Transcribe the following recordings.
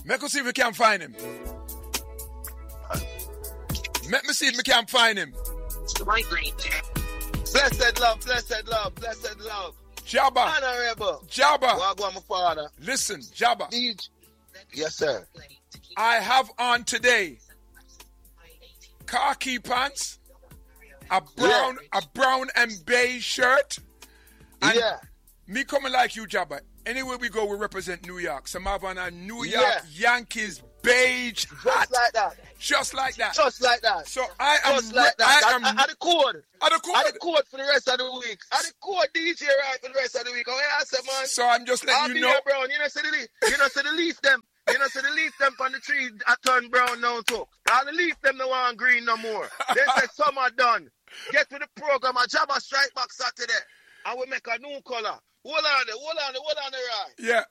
Make us see if we can find him. Let me see if we can find him. Blessed love, blessed love, blessed love. Jabba. Honorable. Jabba. Wagwan, my father. Listen, Jabba. Yes, sir. I have on today khaki pants, a brown and beige shirt. And me coming like you, Jabba. Anywhere we go, we represent New York. Some have on a New York Yankees beige hat. Just like that. Just like that. Just like that. So I am. Just like that. I am. At the code. At the code. At the code for the rest of the week. At the code DJ right for the rest of the week. Oh, yeah, I said, man. So I'm just letting you know. Brown. You know, see the leaf. You know, see the leaf them. You know, see the leaf them on the tree. I turn brown now too. All the leaf them no want green no more. They said summer done. Get to the program. A Jabba strike back Saturday. I will make a new color. Hold on the right. Yeah.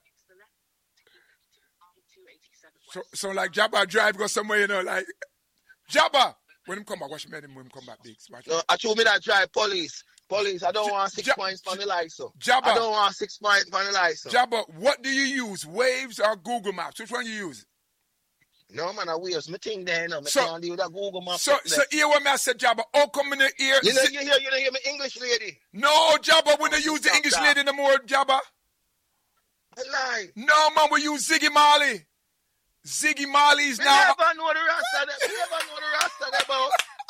So like Jabba drive go somewhere, you know, like Jabba. When him come back, watch me when him come back, big. No, I told me that drive police. I don't want 6 points for the license. Jabba. I don't want 6 points for the license. Jabba, what do you use? Waves or Google Maps? Which one you use? No, man, I Waves. Me think there, no. Me can't do that Google Maps. So hear what I said, Jabba. How come in the ear? You don't hear me English lady. No, Jabba, we don't use the English lady no more, Jabba. I lie. No, man, we use Ziggy Marley. Ziggy Marley is now. Never know the Rasta about.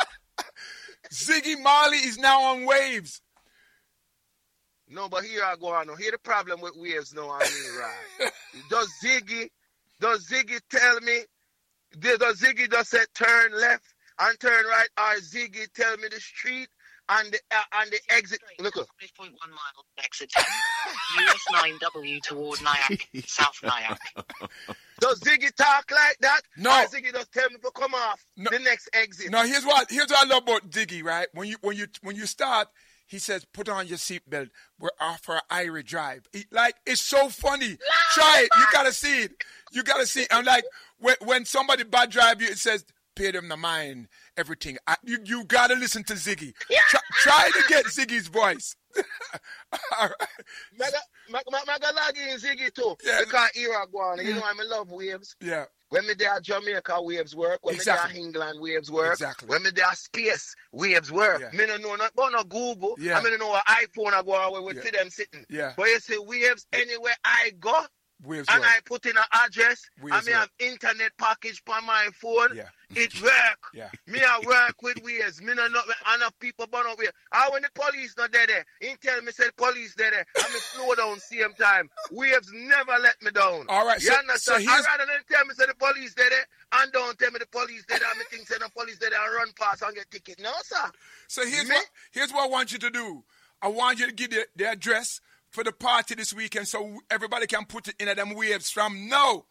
Ziggy Marley is now on Waves. No, but here I go on. Here the problem with Waves now, I mean, right? Does Ziggy tell me? Does Ziggy just say turn left and turn right, or Ziggy tell me the street and the exit? Look up. 5.1 mile exit. US 9W toward Nyack, South Nyack. Does Ziggy talk like that? No. Or Ziggy just tell me to come off the next exit? No, here's what I love about Ziggy, right? When you start, he says, put on your seatbelt. We're off for an Irish drive. It's so funny. Try it. You gotta see it. I'm like, when somebody bad drive you, it says, pay them the mind, everything. You gotta listen to Ziggy. Yeah. Try to get Ziggy's voice. All right. Magalagi and Ziggy too. Yeah. Because era go on. You know I love Waves. Yeah. When me there Jamaica, Waves work. When me there England, Waves work. Exactly. When me there Space, Waves work. Yeah. Me don't know not about no Google. Yeah. I mean, know what iPhone I go on where we see them sitting. Yeah. But you see Waves anywhere I go. Waves and work. I put in an address. Waves and me have internet package on my phone. Yeah. It work. Yeah. Me I work with Waves. Me no enough people burn up here. When the police not there, he tell me say the police there. I'm slow down same time. Waves never let me down. All right. You understand? I rather than tell me say the police there and don't tell me the police there. I think say the police there and run past and get ticket. No, sir. So here's what I want you to do. I want you to give the address for the party this weekend so everybody can put it in at them Waves from now.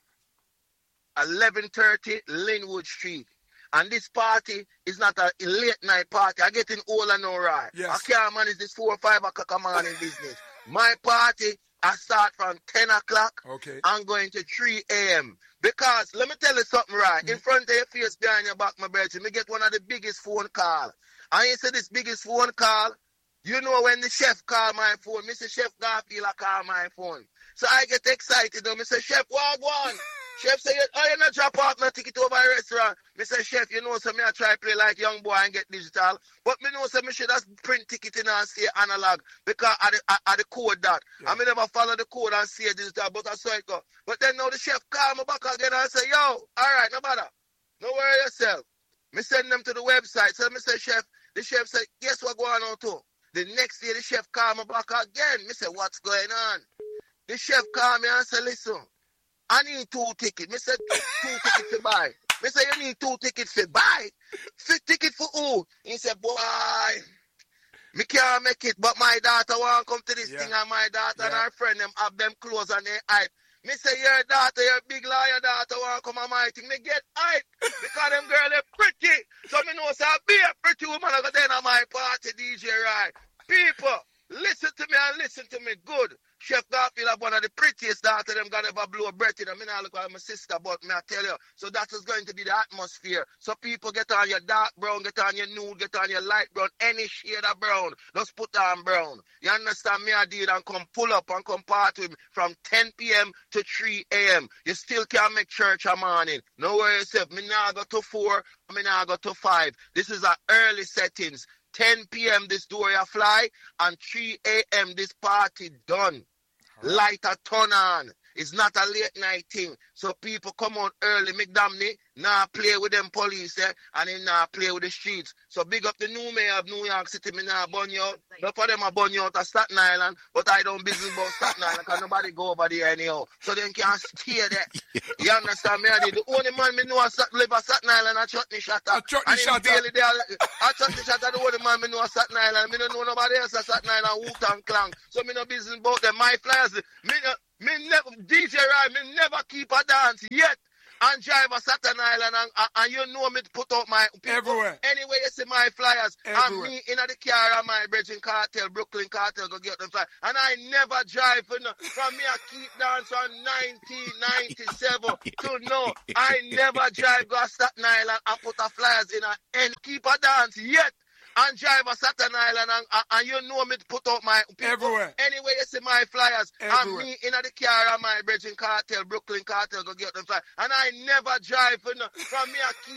11:30 Linwood Street. And this party is not a late night party. I'm getting older now, right? Yes. I can't manage this 4 or 5 o'clock morning business. My party, I start from 10 o'clock. Okay. I'm going to 3 a.m. Because, let me tell you something, right? In front of your face, behind your back, my brother, me get one of the biggest phone calls. I ain't say this biggest phone call. You know when the chef call my phone, Mr. Chef Garfield call my phone. So I get excited. Mr. Chef, what? Chef say, you not drop off no ticket over a restaurant. Me say, Chef, you know, so me I try play like young boy and get digital. But me know, so me should just print ticket in and say analog. Because I the code that. Yeah. I me never follow the code and say digital, but I saw it go. But then now the chef call me back again and say, yo, all right, no matter. No worry yourself. Me send them to the website. So me say, Chef, the chef say, guess what going on too? The next day the chef call me back again. Me say, what's going on? The chef call me and say, listen, I need 2 tickets. Me said 2 tickets to buy. Me say you need 2 tickets to buy. 2 tickets for who? He said, boy, me can't make it, but my daughter want to come to this thing, and my daughter and her friend them have them clothes and they hype. Me say your daughter, your big liar daughter want to come on my thing. Me get hype because them girl they pretty. So me know say be a pretty woman I go then on my party DJ right. People, listen to me and listen to me good. Chef Garfield have one of the prettiest daughters them got ever blow a breath in. I mean, I look like my sister, but me I tell you. So that is going to be the atmosphere. So people get on your dark brown, get on your nude, get on your light brown, any shade of brown. Just put on brown. You understand me? I did and come pull up and come party with me from 10 p.m. to 3 a.m. You still can't make church a morning. No worry yourself. Me now go to 4, me now go to 5. This is our early settings. 10 p.m. this door you fly, and 3 a.m. this party done. Light a turn on. It's not a late night thing. So people come on early. McDamney now play with them police and he now play with the streets. So big up the new mayor of New York City. Me now burn you out. Not for them I burn you out of Staten Island, but I don't business about Staten Island because nobody go over there anyhow. So they can't stay there. You understand me? The only man me know live at Staten Island a Chutney Shatter. A Chutney Shatter. A Chutney Shatter the only man me know at Staten Island. Me don't know nobody else at Staten Island. Wu-Tang Clan. So me no business about them. My flyers. Me never, DJ Ryan, me never keep a dance yet and drive a Staten Island and you know me to put out my people. Everywhere. Anyway, you see my flyers. Everywhere. And me in the car and my Virgin Cartel, Brooklyn Cartel, go get them flyers. And I never drive from me I keep dance from 1997 to now. I never drive go to Staten Island and put a flyers in and keep a dance yet. And drive a Staten Island and you know me to put out my people. Everywhere. Anyway, you see my flyers. Everywhere. And me in the car and my Virgin Cartel, Brooklyn Cartel, go get them flyers. And I never drive from me I keep